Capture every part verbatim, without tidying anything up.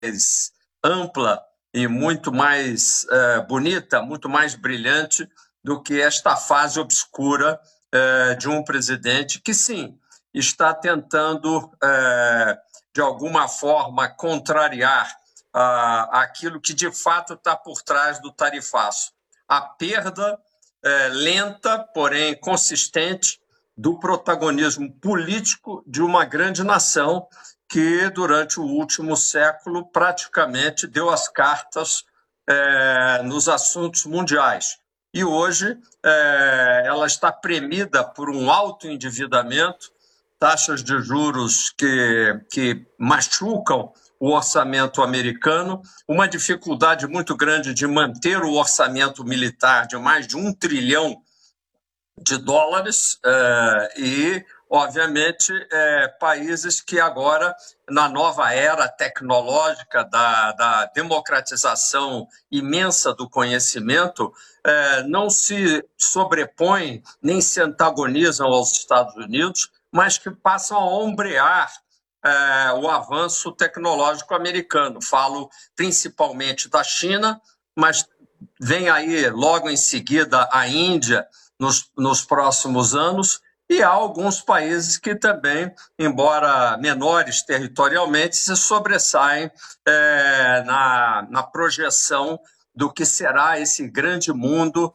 ampla e muito mais uh, bonita, muito mais brilhante do que esta fase obscura uh, de um presidente que, sim, está tentando, uh, de alguma forma, contrariar uh, aquilo que, de fato, está por trás do tarifaço. A perda uh, lenta, porém consistente, do protagonismo político de uma grande nação que, durante o último século, praticamente deu as cartas eh, nos assuntos mundiais. E hoje eh, ela está premida por um alto endividamento, taxas de juros que, que machucam o orçamento americano, uma dificuldade muito grande de manter o orçamento militar de mais de um trilhão de dólares eh, e, obviamente, eh, países que agora, na nova era tecnológica da, da democratização imensa do conhecimento, eh, não se sobrepõem nem se antagonizam aos Estados Unidos, mas que passam a ombrear eh, o avanço tecnológico americano. Falo principalmente da China, mas vem aí logo em seguida a Índia, Nos, nos próximos anos, e há alguns países que também, embora menores territorialmente, se sobressaem é, na, na projeção do que será esse grande mundo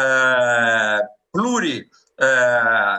é, pluri, é,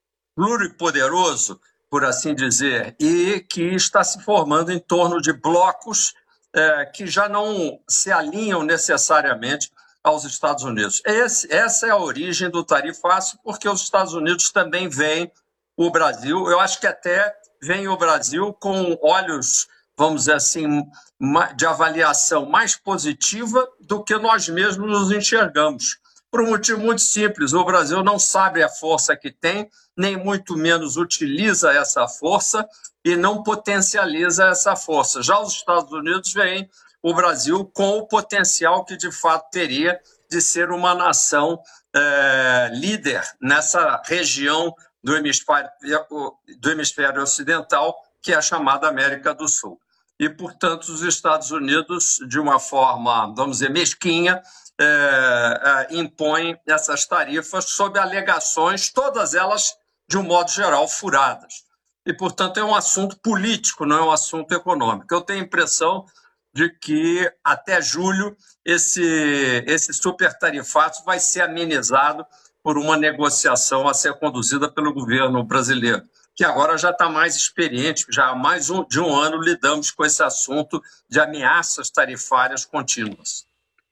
pluripoderoso, por assim dizer, e que está se formando em torno de blocos é, que já não se alinham necessariamente aos Estados Unidos. Esse, essa é a origem do tarifaço, porque os Estados Unidos também veem o Brasil, eu acho que até veem o Brasil com olhos, vamos dizer assim, de avaliação mais positiva do que nós mesmos nos enxergamos. Por um motivo muito simples, o Brasil não sabe a força que tem, nem muito menos utiliza essa força e não potencializa essa força. Já os Estados Unidos veem o Brasil com o potencial que, de fato, teria de ser uma nação é, líder nessa região do hemisfério, do hemisfério ocidental, que é a chamada América do Sul. E, portanto, os Estados Unidos, de uma forma, vamos dizer, mesquinha, é, é, impõem essas tarifas sob alegações, todas elas, de um modo geral, furadas. E, portanto, é um assunto político, não é um assunto econômico. Eu tenho a impressão de que até julho esse, esse supertarifato vai ser amenizado por uma negociação a ser conduzida pelo governo brasileiro, que agora já está mais experiente, já há mais um, de um ano lidamos com esse assunto de ameaças tarifárias contínuas.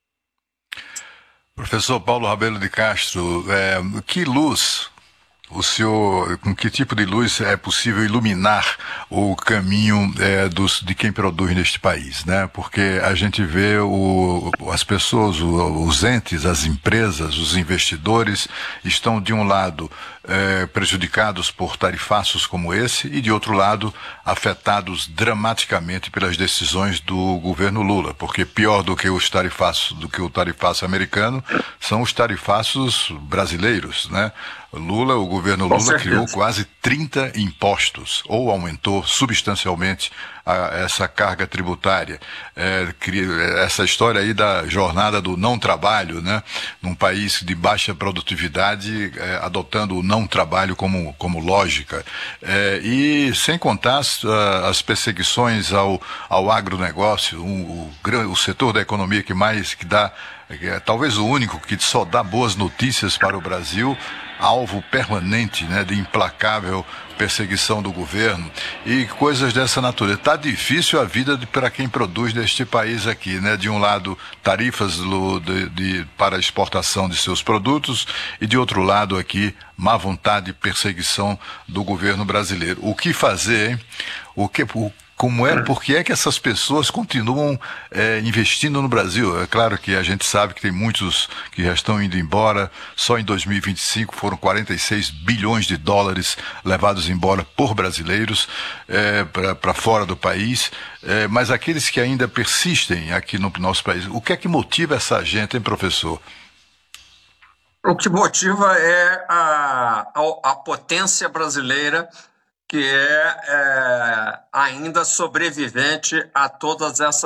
Professor Paulo Rabelo de Castro, é, que luz o senhor, com que tipo de luz é possível iluminar o caminho é, dos, de quem produz neste país, né? Porque a gente vê o, as pessoas, o, os entes, as empresas, os investidores estão de um lado é, prejudicados por tarifaços como esse e de outro lado afetados dramaticamente pelas decisões do governo Lula, porque pior do que os tarifaços, do que o tarifaço americano são os tarifaços brasileiros, né? Lula, o governo Lula criou quase trinta impostos, ou aumentou substancialmente a, essa carga tributária. É, essa história aí da jornada do não trabalho, né? Num país de baixa produtividade, é, adotando o não trabalho como, como lógica. É, e sem contar as, as perseguições ao, ao agronegócio, o, o, o setor da economia que mais que dá, é, talvez o único que só dá boas notícias para o Brasil, alvo permanente, né, de implacável perseguição do governo e coisas dessa natureza. Está difícil a vida para quem produz neste país aqui, né? De um lado, tarifas do, de, de, para exportação de seus produtos e de outro lado aqui, má vontade e perseguição do governo brasileiro. O que fazer, hein? O que... O, Como é, por que é que essas pessoas continuam é, investindo no Brasil? É claro que a gente sabe que tem muitos que já estão indo embora. Só em dois mil e vinte e cinco foram quarenta e seis bilhões de dólares levados embora por brasileiros é, para fora do país. É, mas aqueles que ainda persistem aqui no nosso país, o que é que motiva essa gente, hein, professor? O que motiva é a, a, a potência brasileira que é, é ainda sobrevivente a todas essas